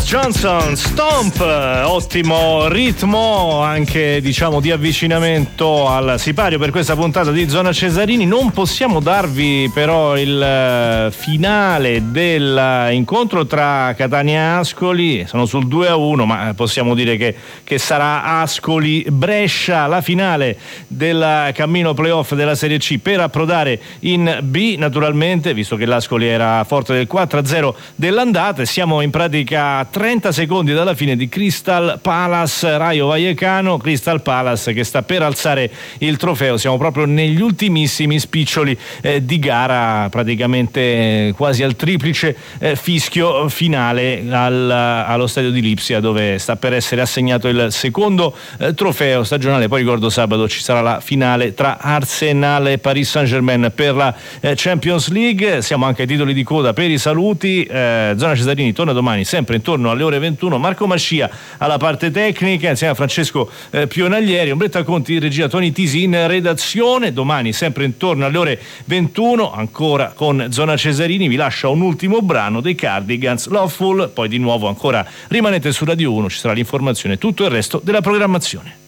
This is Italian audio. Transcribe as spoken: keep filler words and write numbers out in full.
Johnson, Stomp, ottimo ritmo anche diciamo di avvicinamento al sipario per questa puntata di Zona Cesarini. Non possiamo darvi però il finale dell'incontro tra Catania e Ascoli, sono sul due a uno, ma possiamo dire che, che sarà Ascoli-Brescia la finale del cammino playoff della Serie C per approdare in B, naturalmente, visto che l'Ascoli era forte del quattro a zero dell'andata. Siamo in pratica a trenta secondi dalla fine di Crystal Palace Rayo Vallecano. Crystal Palace che sta per alzare il trofeo, siamo proprio negli ultimissimi spiccioli eh, di gara, praticamente eh, quasi al triplice eh, fischio finale al, allo stadio di Lipsia, dove sta per essere assegnato il secondo eh, trofeo stagionale. Poi ricordo sabato ci sarà la finale tra Arsenal e Paris Saint-Germain per la eh, Champions League. Siamo anche ai titoli di coda per i saluti. eh, Zona Cesarini torna domani sempre intorno alle ore ventuno. Marco Mascia alla parte tecnica insieme a Francesco eh, Pionaglieri, Ombretta Conti in regia, Toni Tisi in redazione. Domani sempre intorno alle ore ventuno ancora con Zona Cesarini. Vi lascia un ultimo brano dei Cardigans, Loveful, poi di nuovo ancora rimanete su Radio uno, ci sarà l'informazione, tutto il resto della programmazione.